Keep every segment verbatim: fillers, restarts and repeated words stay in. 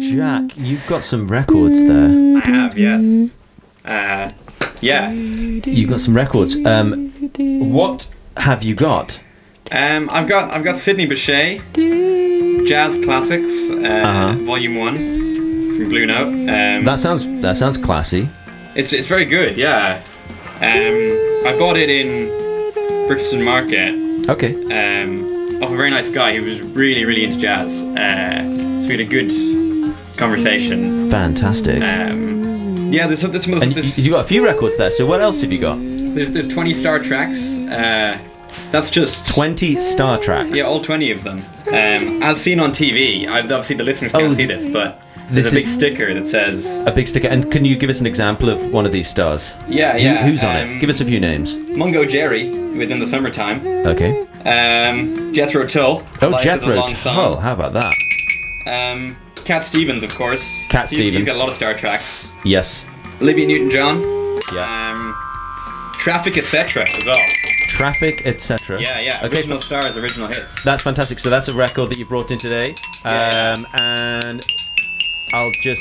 Jack, you've got some records there. I have, yes. Uh, yeah. You've got some records. Um, what have you got? Um, I've got I've got Sidney Bechet, Jazz Classics, uh, Uh-huh. Volume One from Blue Note. Um, That sounds that sounds classy. it's it's very good, yeah. Um, I bought it in Brixton Market. Okay. Um, off a very nice guy who was really really into jazz. Uh, so we had a good conversation. Fantastic. Um, yeah, there's, there's some of and this. you, you got a few records there. So what else have you got? There's there's twenty star tracks. Uh, that's just twenty star tracks. Yeah, all twenty of them. Um, as seen on T V, I, obviously the listeners can't Oh, see this, but there's this a big is- sticker that says, A big sticker. And can you give us an example of one of these stars? yeah, Who- yeah. who's on um, it? Give us a few names. Mungo Jerry, within the summertime. Okay. Um, Jethro Tull. Oh, Life is a Jethro Long Tull. Song. How about that? Um, Cat Stevens, of course. Cat He- Stevens. He's got a lot of star tracks. Yes. Olivia Newton-John. Yeah. Um, Traffic, et cetera as well. Traffic, et cetera. Yeah, yeah. Okay. Original stars, original hits. That's fantastic. So that's a record that you brought in today. Yeah. Um, and I'll just.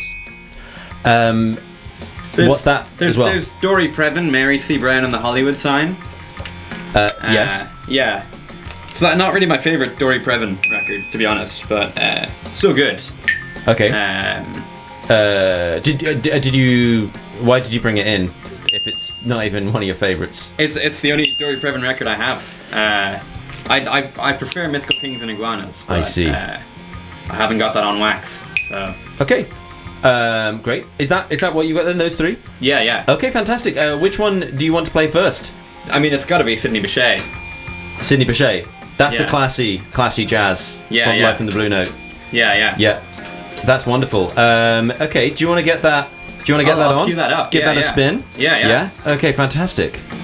Um, There's- what's that There's, as well? there's Dory Previn, Mary C. Brown, and the Hollywood Sign. Uh, Uh, yes. Yeah. So that, not really my favorite Dory Previn record, to be honest, but uh, still good. Okay. Um, Uh, did uh, d- uh, did you? Why did you bring it in? If it's not even one of your favorites. it's it's the only Dory Previn record I have. Uh, I, I I prefer Mythical Kings and Iguanas. I but, see. Uh, I haven't got that on wax, so Okay. Um, great. Is that is that what you got then? Those three? yeah, yeah. Okay, fantastic. Uh, which one do you want to play first? I mean, it's got to be Sidney Bechet. Sidney Bechet. That's the Yeah. classy, classy jazz Yeah, from yeah. Life in the Blue Note. Yeah, yeah. Yeah, that's wonderful. Um, okay, do you want to get that? Do you want to get I'll- that I'll on? cue that up. Give Yeah, that a yeah. spin. Yeah, yeah. Yeah. Okay, fantastic.